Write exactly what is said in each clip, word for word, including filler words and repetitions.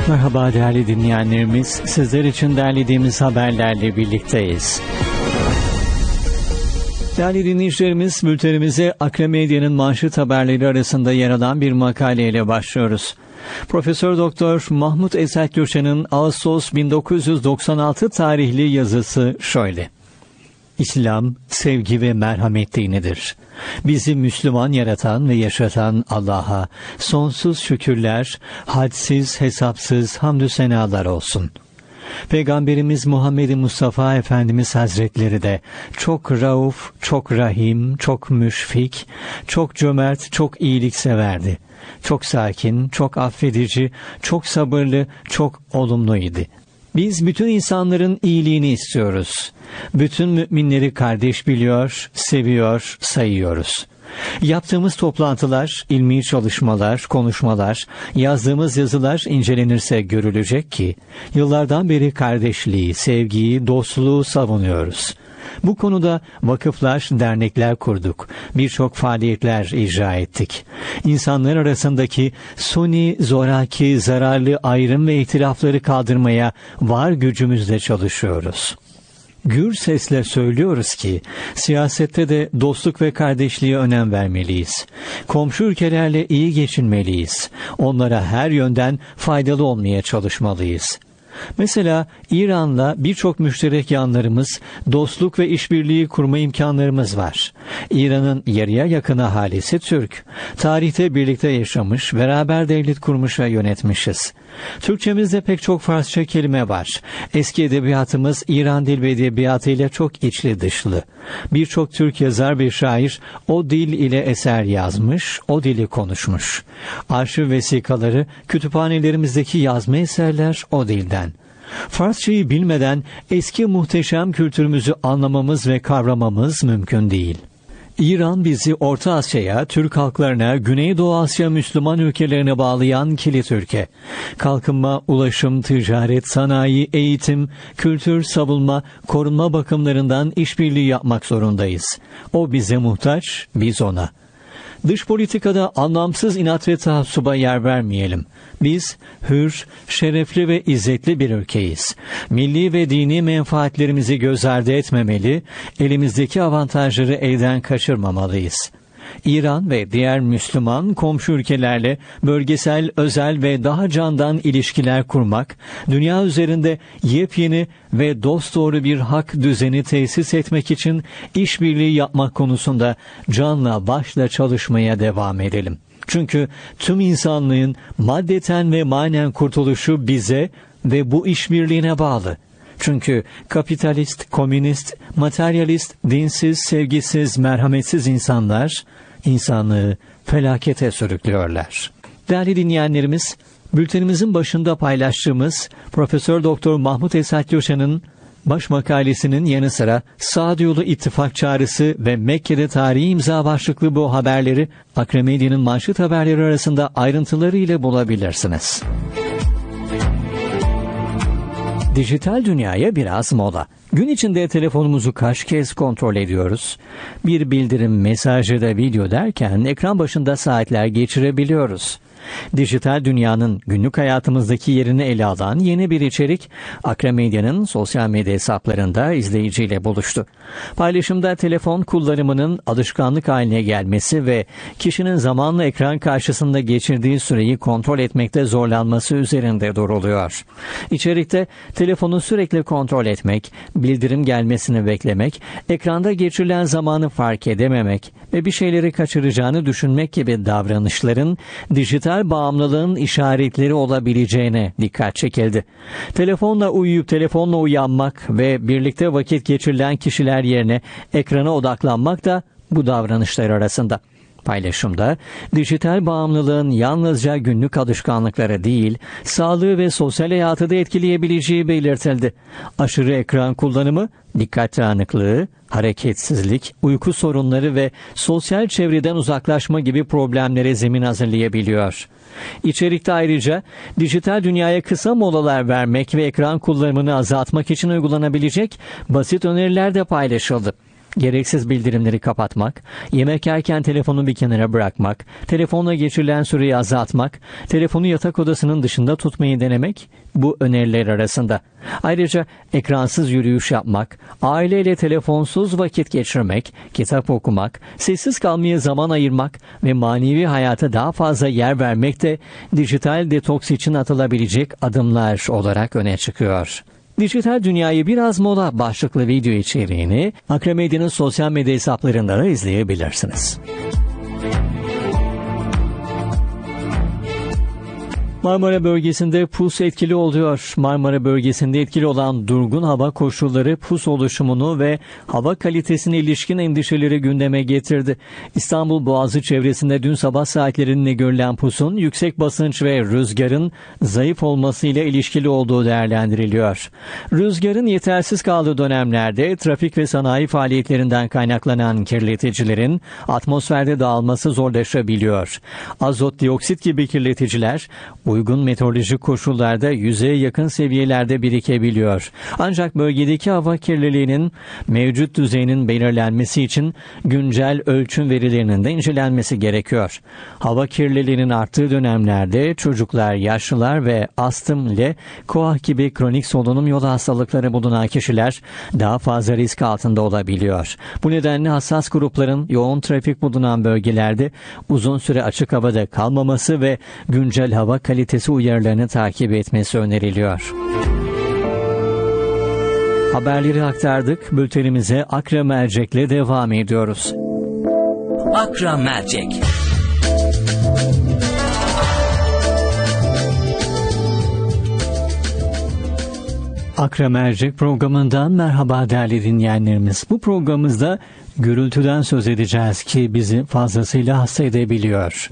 Merhaba değerli dinleyenlerimiz, sizler için derlediğimiz haberlerle birlikteyiz. Değerli dinleyicilerimiz, bültenimize Akremedya'nın manşet haberleri arasında yer alan bir makaleyle başlıyoruz. Profesör Doktor Mahmut Esat Gürşen'in Ağustos bin dokuz yüz doksan altı tarihli yazısı şöyle: İslam, sevgi ve merhamet dinidir. Bizi Müslüman yaratan ve yaşatan Allah'a sonsuz şükürler, hadsiz hesapsız hamdü senalar olsun. Peygamberimiz Muhammed Mustafa Efendimiz Hazretleri de çok rauf, çok rahim, çok müşfik, çok cömert, çok iyilikseverdi. Çok sakin, çok affedici, çok sabırlı, çok olumluydu. Biz bütün insanların iyiliğini istiyoruz. Bütün müminleri kardeş biliyor, seviyor, sayıyoruz. Yaptığımız toplantılar, ilmi çalışmalar, konuşmalar, yazdığımız yazılar incelenirse görülecek ki yıllardan beri kardeşliği, sevgiyi, dostluğu savunuyoruz. Bu konuda vakıflar, dernekler kurduk. Birçok faaliyetler icra ettik. İnsanlar arasındaki suni, zoraki, zararlı ayrım ve ihtilafları kaldırmaya var gücümüzle çalışıyoruz. Gür sesle söylüyoruz ki siyasette de dostluk ve kardeşliğe önem vermeliyiz. Komşu ülkelerle iyi geçinmeliyiz. Onlara her yönden faydalı olmaya çalışmalıyız. Mesela İran'la birçok müşterek yanlarımız, dostluk ve işbirliği kurma imkanlarımız var. İran'ın yarıya yakın ahalisi Türk. Tarihte birlikte yaşamış, beraber devlet kurmuş ve yönetmişiz. Türkçemizde pek çok Farsça kelime var. Eski edebiyatımız İran dil ve edebiyatı ile çok içli dışlı. Birçok Türk yazar ve şair o dil ile eser yazmış, o dili konuşmuş. Arşiv vesikaları, kütüphanelerimizdeki yazma eserler o dilden. Farsçayı bilmeden eski muhteşem kültürümüzü anlamamız ve kavramamız mümkün değil. İran bizi Orta Asya'ya, Türk halklarına, Güneydoğu Asya Müslüman ülkelerine bağlayan kilit ülke. Kalkınma, ulaşım, ticaret, sanayi, eğitim, kültür, savunma, korunma bakımlarından işbirliği yapmak zorundayız. O bize muhtaç, biz ona. Dış politikada anlamsız inat ve taassuba yer vermeyelim. Biz hür, şerefli ve izzetli bir ülkeyiz. Milli ve dini menfaatlerimizi göz ardı etmemeli, elimizdeki avantajları elden kaçırmamalıyız. İran ve diğer Müslüman komşu ülkelerle bölgesel, özel ve daha candan ilişkiler kurmak, dünya üzerinde yepyeni ve dosdoğru bir hak düzeni tesis etmek için işbirliği yapmak konusunda canla başla çalışmaya devam edelim. Çünkü tüm insanlığın maddeten ve manen kurtuluşu bize ve bu işbirliğine bağlı. Çünkü kapitalist, komünist, materyalist, dinsiz, sevgisiz, merhametsiz insanlar insanlığı felakete sürüklüyorlar. Değerli dinleyenlerimiz, bültenimizin başında paylaştığımız Profesör Doktor Mahmut Esat Gürşen'in baş makalesinin yanı sıra Sağduyulu İttifak Çağrısı ve Mekke'de Tarihi imza başlıklı bu haberleri Akremedya'nın manşet haberleri arasında ayrıntıları ile bulabilirsiniz. Dijital dünyaya biraz mola. Gün içinde telefonumuzu kaç kez kontrol ediyoruz? Bir bildirim, mesaj ya da video derken ekran başında saatler geçirebiliyoruz. Dijital dünyanın günlük hayatımızdaki yerini ele alan yeni bir içerik Akremedya'nın sosyal medya hesaplarında izleyiciyle buluştu. Paylaşımda telefon kullanımının alışkanlık haline gelmesi ve kişinin zamanla ekran karşısında geçirdiği süreyi kontrol etmekte zorlanması üzerinde duruluyor. İçerikte telefonu sürekli kontrol etmek, bildirim gelmesini beklemek, ekranda geçirilen zamanı fark edememek ve bir şeyleri kaçıracağını düşünmek gibi davranışların dijital bağımlılığın işaretleri olabileceğine dikkat çekildi. Telefonla uyuyup telefonla uyanmak ve birlikte vakit geçirilen kişiler yerine ekrana odaklanmak da bu davranışlar arasında. Paylaşımda dijital bağımlılığın yalnızca günlük alışkanlıkları değil, sağlığı ve sosyal hayatı da etkileyebileceği belirtildi. Aşırı ekran kullanımı, dikkat dağınıklığı, hareketsizlik, uyku sorunları ve sosyal çevreden uzaklaşma gibi problemlere zemin hazırlayabiliyor. İçerikte ayrıca dijital dünyaya kısa molalar vermek ve ekran kullanımını azaltmak için uygulanabilecek basit öneriler de paylaşıldı. Gereksiz bildirimleri kapatmak, yemek yerken telefonu bir kenara bırakmak, telefonla geçirilen süreyi azaltmak, telefonu yatak odasının dışında tutmayı denemek bu öneriler arasında. Ayrıca ekransız yürüyüş yapmak, aileyle telefonsuz vakit geçirmek, kitap okumak, sessiz kalmaya zaman ayırmak ve manevi hayata daha fazla yer vermek de dijital detoks için atılabilecek adımlar olarak öne çıkıyor. Dijital Dünyayı Biraz Mola başlıklı video içeriğini Akremedya'nın sosyal medya hesaplarında da izleyebilirsiniz. Marmara bölgesinde pus etkili oluyor. Marmara bölgesinde etkili olan durgun hava koşulları pus oluşumunu ve hava kalitesine ilişkin endişeleri gündeme getirdi. İstanbul Boğazı çevresinde dün sabah saatlerinde görülen pusun yüksek basınç ve rüzgarın zayıf olmasıyla ilişkili olduğu değerlendiriliyor. Rüzgarın yetersiz kaldığı dönemlerde trafik ve sanayi faaliyetlerinden kaynaklanan kirleticilerin atmosferde dağılması zorlaşabiliyor. Azot dioksit gibi kirleticiler uygun meteorolojik koşullarda yüzeye yakın seviyelerde birikebiliyor. Ancak bölgedeki hava kirliliğinin mevcut düzeyinin belirlenmesi için güncel ölçüm verilerinin de incelenmesi gerekiyor. Hava kirliliğinin arttığı dönemlerde çocuklar, yaşlılar ve astım ile koah gibi kronik solunum yolu hastalıkları bulunan kişiler daha fazla risk altında olabiliyor. Bu nedenle hassas grupların yoğun trafik bulunan bölgelerde uzun süre açık havada kalmaması ve güncel hava kalitesi uyarılarını takip etmesi öneriliyor. Haberleri aktardık. Bültenimize Akra Mercek'le devam ediyoruz. Akra Mercek. Akra Mercek programından merhaba değerli dinleyenlerimiz. Bu programımızda gürültüden söz edeceğiz ki bizi fazlasıyla hasta edebiliyor.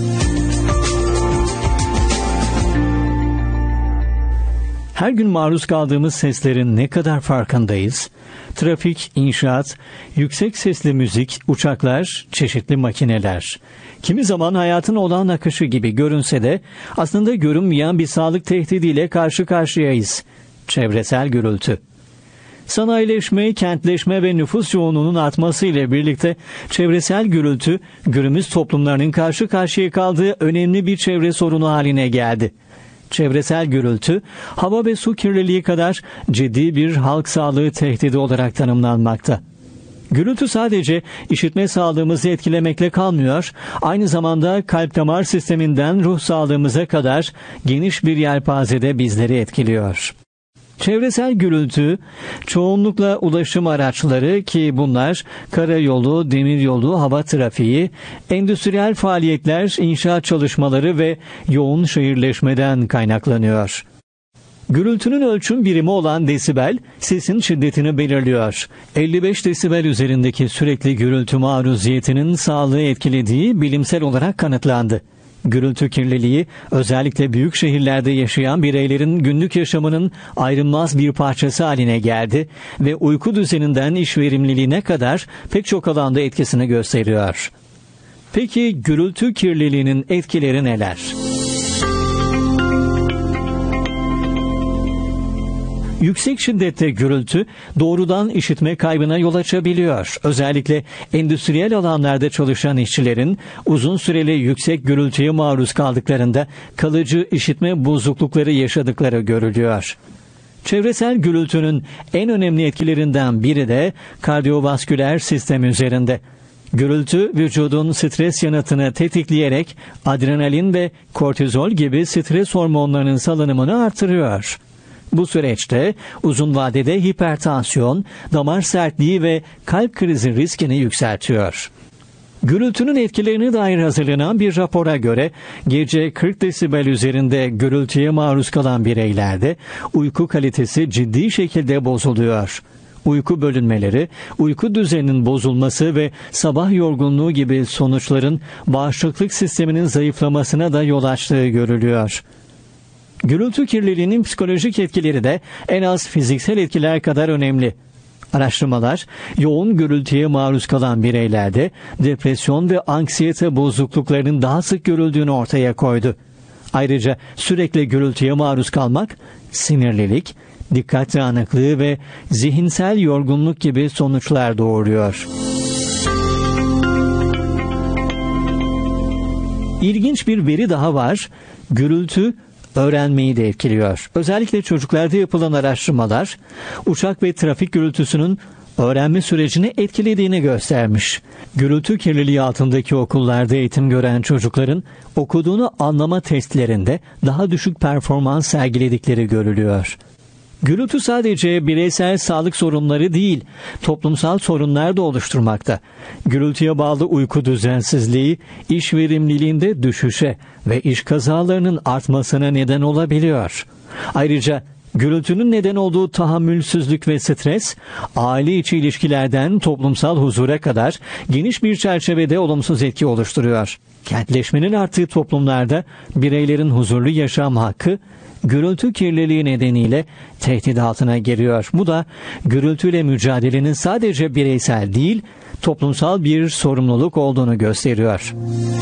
Her gün maruz kaldığımız seslerin ne kadar farkındayız? Trafik, inşaat, yüksek sesli müzik, uçaklar, çeşitli makineler. Kimi zaman hayatın olağan akışı gibi görünse de aslında görünmeyen bir sağlık tehdidiyle karşı karşıyayız. Çevresel gürültü. Sanayileşme, kentleşme ve nüfus yoğunluğunun artması ile birlikte çevresel gürültü günümüz toplumlarının karşı karşıya kaldığı önemli bir çevre sorunu haline geldi. Çevresel gürültü, hava ve su kirliliği kadar ciddi bir halk sağlığı tehdidi olarak tanımlanmakta. Gürültü sadece işitme sağlığımızı etkilemekle kalmıyor, aynı zamanda kalp damar sisteminden ruh sağlığımıza kadar geniş bir yelpazede bizleri etkiliyor. Çevresel gürültü, çoğunlukla ulaşım araçları ki bunlar karayolu, demiryolu, hava trafiği, endüstriyel faaliyetler, inşaat çalışmaları ve yoğun şehirleşmeden kaynaklanıyor. Gürültünün ölçüm birimi olan desibel, sesin şiddetini belirliyor. elli beş desibel üzerindeki sürekli gürültü maruziyetinin sağlığı etkilediği bilimsel olarak kanıtlandı. Gürültü kirliliği özellikle büyük şehirlerde yaşayan bireylerin günlük yaşamının ayrılmaz bir parçası haline geldi ve uyku düzeninden iş verimliliğine kadar pek çok alanda etkisini gösteriyor. Peki gürültü kirliliğinin etkileri neler? Yüksek şiddette gürültü doğrudan işitme kaybına yol açabiliyor. Özellikle endüstriyel alanlarda çalışan işçilerin uzun süreli yüksek gürültüye maruz kaldıklarında kalıcı işitme bozuklukları yaşadıkları görülüyor. Çevresel gürültünün en önemli etkilerinden biri de kardiyovasküler sistem üzerinde. Gürültü vücudun stres yanıtını tetikleyerek adrenalin ve kortizol gibi stres hormonlarının salınımını artırıyor. Bu süreçte uzun vadede hipertansiyon, damar sertliği ve kalp krizi riskini yükseltiyor. Gürültünün etkilerine dair hazırlanan bir rapora göre gece kırk desibel üzerinde gürültüye maruz kalan bireylerde uyku kalitesi ciddi şekilde bozuluyor. Uyku bölünmeleri, uyku düzeninin bozulması ve sabah yorgunluğu gibi sonuçların bağışıklık sisteminin zayıflamasına da yol açtığı görülüyor. Gürültü kirliliğinin psikolojik etkileri de en az fiziksel etkiler kadar önemli. Araştırmalar, yoğun gürültüye maruz kalan bireylerde depresyon ve anksiyete bozukluklarının daha sık görüldüğünü ortaya koydu. Ayrıca sürekli gürültüye maruz kalmak, sinirlilik, dikkat dağınıklığı ve zihinsel yorgunluk gibi sonuçlar doğuruyor. İlginç bir veri daha var. Gürültü öğrenmeyi de etkiliyor. Özellikle çocuklarda yapılan araştırmalar uçak ve trafik gürültüsünün öğrenme sürecini etkilediğini göstermiş. Gürültü kirliliği altındaki okullarda eğitim gören çocukların okuduğunu anlama testlerinde daha düşük performans sergiledikleri görülüyor. Gürültü sadece bireysel sağlık sorunları değil, toplumsal sorunlar da oluşturmakta. Gürültüye bağlı uyku düzensizliği, iş verimliliğinde düşüşe ve iş kazalarının artmasına neden olabiliyor. Ayrıca gürültünün neden olduğu tahammülsüzlük ve stres, aile içi ilişkilerden toplumsal huzura kadar geniş bir çerçevede olumsuz etki oluşturuyor. Kentleşmenin arttığı toplumlarda bireylerin huzurlu yaşam hakkı, gürültü kirliliği nedeniyle tehdit altına giriyor. Bu da gürültüyle mücadelenin sadece bireysel değil, toplumsal bir sorumluluk olduğunu gösteriyor.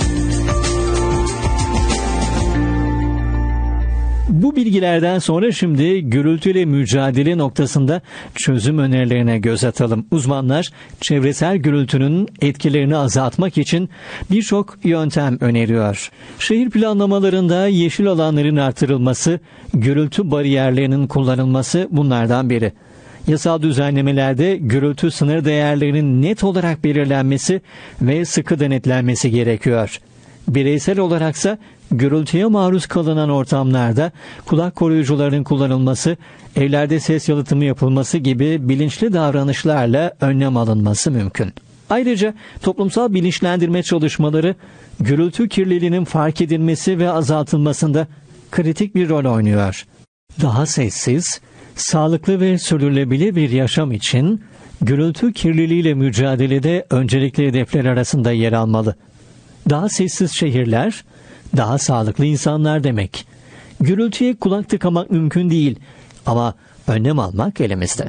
Bu bilgilerden sonra şimdi gürültüyle mücadele noktasında çözüm önerilerine göz atalım. Uzmanlar çevresel gürültünün etkilerini azaltmak için birçok yöntem öneriyor. Şehir planlamalarında yeşil alanların artırılması, gürültü bariyerlerinin kullanılması bunlardan biri. Yasal düzenlemelerde gürültü sınır değerlerinin net olarak belirlenmesi ve sıkı denetlenmesi gerekiyor. Bireysel olaraksa gürültüye maruz kalınan ortamlarda kulak koruyucularının kullanılması, evlerde ses yalıtımı yapılması gibi bilinçli davranışlarla önlem alınması mümkün. Ayrıca toplumsal bilinçlendirme çalışmaları gürültü kirliliğinin fark edilmesi ve azaltılmasında kritik bir rol oynuyor. Daha sessiz, sağlıklı ve sürdürülebilir bir yaşam için gürültü kirliliğiyle mücadelede öncelikli hedefler arasında yer almalı. Daha sessiz şehirler, daha sağlıklı insanlar demek. Gürültüye kulak tıkamak mümkün değil ama önlem almak elimizde.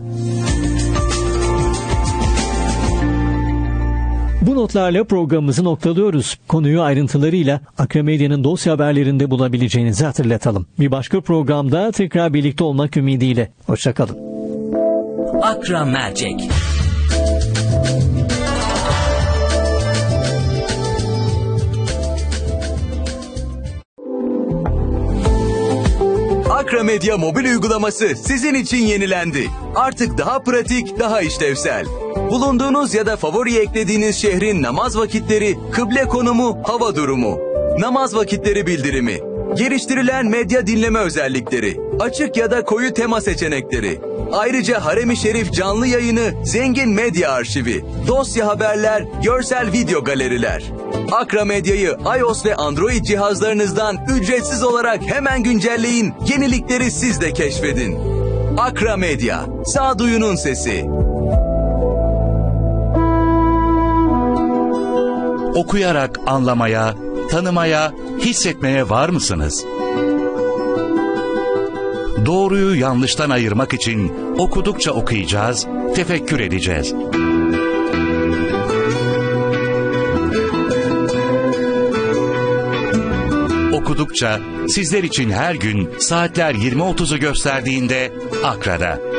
Bu notlarla programımızı noktalıyoruz. Konuyu ayrıntılarıyla Akra Medya'nın dosya haberlerinde bulabileceğinizi hatırlatalım. Bir başka programda tekrar birlikte olmak ümidiyle. Hoşça kalın. Akra Mercek. Akra Medya mobil uygulaması sizin için yenilendi. Artık daha pratik, daha işlevsel. Bulunduğunuz ya da favori eklediğiniz şehrin namaz vakitleri, kıble konumu, hava durumu, namaz vakitleri bildirimi, geliştirilen medya dinleme özellikleri, açık ya da koyu tema seçenekleri, ayrıca Harem-i Şerif canlı yayını, zengin medya arşivi, dosya haberler, görsel video galeriler. Akra Medya'yı iOS ve Android cihazlarınızdan ücretsiz olarak hemen güncelleyin, yenilikleri siz de keşfedin. Akra Medya, sağduyunun sesi. Okuyarak anlamaya, tanımaya, hissetmeye var mısınız? Doğruyu yanlıştan ayırmak için okudukça okuyacağız, tefekkür edeceğiz. Okudukça sizler için her gün saatler yirmi otuzu gösterdiğinde Akra'da.